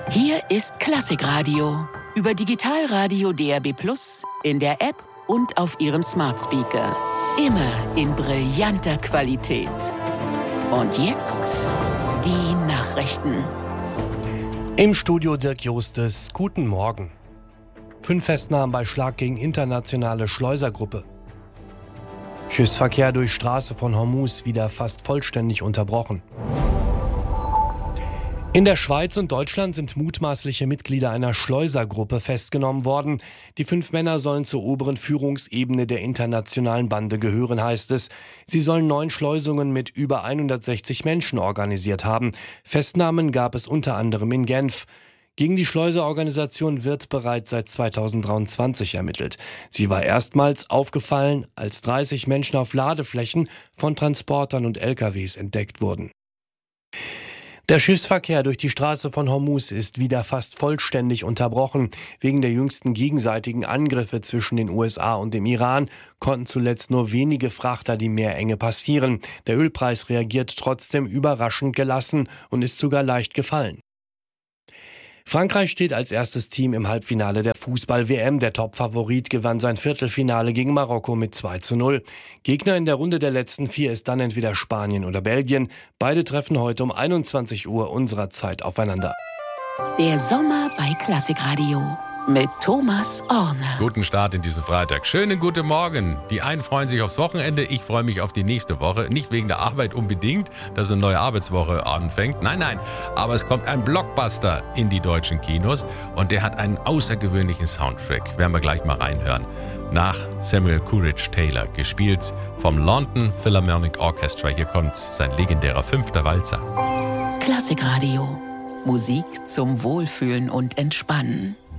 Hier ist Klassikradio. Über Digitalradio DAB+, in der App und auf Ihrem Smart Speaker. Immer in brillanter Qualität. Und jetzt die Nachrichten. Im Studio Dirk Justes. Guten Morgen. 5 Festnahmen bei Schlag gegen internationale Schleusergruppe. Schiffsverkehr durch Straße von Hormuz wieder fast vollständig unterbrochen. In der Schweiz und Deutschland sind mutmaßliche Mitglieder einer Schleusergruppe festgenommen worden. Die 5 Männer sollen zur oberen Führungsebene der internationalen Bande gehören, heißt es. Sie sollen 9 Schleusungen mit über 160 Menschen organisiert haben. Festnahmen gab es unter anderem in Genf. Gegen die Schleuserorganisation wird bereits seit 2023 ermittelt. Sie war erstmals aufgefallen, als 30 Menschen auf Ladeflächen von Transportern und LKWs entdeckt wurden. Der Schiffsverkehr durch die Straße von Hormuz ist wieder fast vollständig unterbrochen. Wegen der jüngsten gegenseitigen Angriffe zwischen den USA und dem Iran konnten zuletzt nur wenige Frachter die Meerenge passieren. Der Ölpreis reagiert trotzdem überraschend gelassen und ist sogar leicht gefallen. Frankreich steht als erstes Team im Halbfinale der Fußball-WM. Der Top-Favorit gewann sein Viertelfinale gegen Marokko mit 2:0. Gegner in der Runde der letzten 4 ist dann entweder Spanien oder Belgien. Beide treffen heute um 21 Uhr unserer Zeit aufeinander. Der Sommer bei Klassikradio mit Thomas Orner. Guten Start in diesen Freitag. Schönen guten Morgen. Die einen freuen sich aufs Wochenende, ich freue mich auf die nächste Woche. Nicht wegen der Arbeit unbedingt, dass eine neue Arbeitswoche anfängt. Nein. Aber es kommt ein Blockbuster in die deutschen Kinos und der hat einen außergewöhnlichen Soundtrack. Werden wir gleich mal reinhören. Nach Samuel Coleridge Taylor, gespielt vom London Philharmonic Orchestra. Hier kommt sein legendärer 5. Walzer. Klassikradio. Musik zum Wohlfühlen und Entspannen.